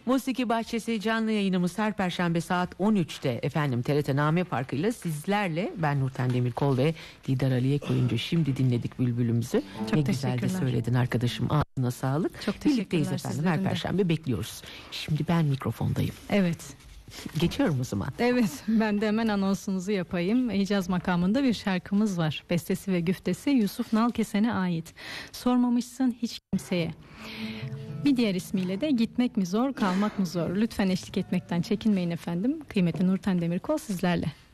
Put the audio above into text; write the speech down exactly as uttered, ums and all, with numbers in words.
Musiki Bahçesi canlı yayınımız her Perşembe saat on üçte efendim T R T Name Parkı ile sizlerle. Ben Nurten Demirkol ve Didar Aliye Koyuncu. Şimdi dinledik bülbülümüzü. Çok ne güzel de söyledin arkadaşım, ağzına sağlık. Çok Birlikteyiz efendim, her de. Perşembe bekliyoruz. Şimdi ben mikrofondayım. Evet. Geçiyorum o zaman. Evet, ben de hemen anonsunuzu yapayım. Hicaz makamında bir şarkımız var. Bestesi ve güftesi Yusuf Nalkesen'e ait. Sormamışsın hiç kimseye. Bir diğer ismiyle de Gitmek mi zor, kalmak mı zor? Lütfen eşlik etmekten çekinmeyin efendim. Kıymetli Nurten Demirkol sizlerle.